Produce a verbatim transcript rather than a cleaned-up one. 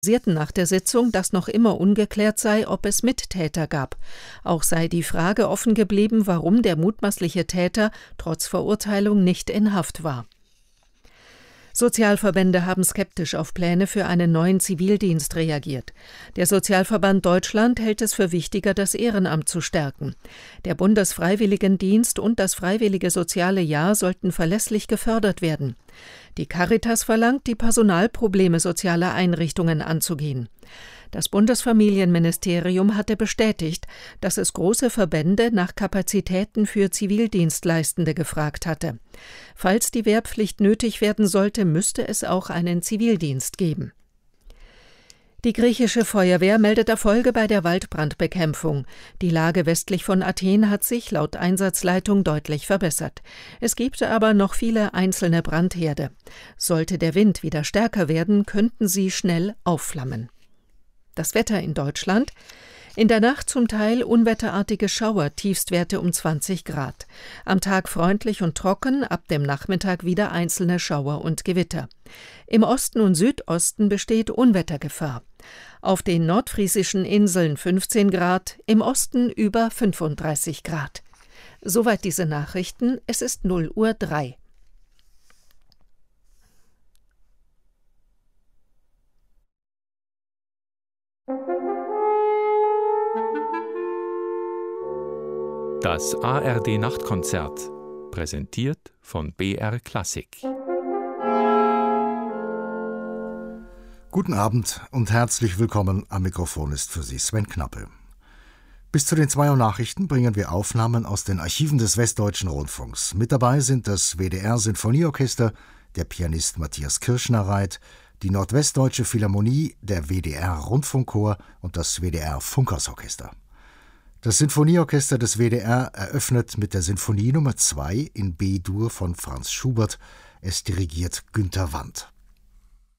signalisierten nach der Sitzung, dass noch immer ungeklärt sei, ob es Mittäter gab. Auch sei die Frage offen geblieben, warum der mutmaßliche Täter trotz Verurteilung nicht in Haft war. Sozialverbände haben skeptisch auf Pläne für einen neuen Zivildienst reagiert. Der Sozialverband Deutschland hält es für wichtiger, das Ehrenamt zu stärken. Der Bundesfreiwilligendienst und das Freiwillige Soziale Jahr sollten verlässlich gefördert werden. Die Caritas verlangt, die Personalprobleme sozialer Einrichtungen anzugehen. Das Bundesfamilienministerium hatte bestätigt, dass es große Verbände nach Kapazitäten für Zivildienstleistende gefragt hatte. Falls die Wehrpflicht nötig werden sollte, müsste es auch einen Zivildienst geben. Die griechische Feuerwehr meldet Erfolge bei der Waldbrandbekämpfung. Die Lage westlich von Athen hat sich laut Einsatzleitung deutlich verbessert. Es gibt aber noch viele einzelne Brandherde. Sollte der Wind wieder stärker werden, könnten sie schnell aufflammen. Das Wetter in Deutschland: In der Nacht zum Teil unwetterartige Schauer, Tiefstwerte um zwanzig Grad. Am Tag freundlich und trocken, ab dem Nachmittag wieder einzelne Schauer und Gewitter. Im Osten und Südosten besteht Unwettergefahr. Auf den nordfriesischen Inseln fünfzehn Grad, im Osten über fünfunddreißig Grad. Soweit diese Nachrichten, es ist null Uhr drei. Das A R D-Nachtkonzert, präsentiert von B R Klassik. Guten Abend und herzlich willkommen. Am Mikrofon ist für Sie Sven Knappe. Bis zu den zwei Uhr Nachrichten bringen wir Aufnahmen aus den Archiven des Westdeutschen Rundfunks. Mit dabei sind das W D R-Sinfonieorchester, der Pianist Matthias Kirschner-Reit, die Nordwestdeutsche Philharmonie, der W D R-Rundfunkchor und das W D R-Funkersorchester. Das Sinfonieorchester des W D R eröffnet mit der Sinfonie Nummer zwei in B-Dur von Franz Schubert. Es dirigiert Günter Wandt.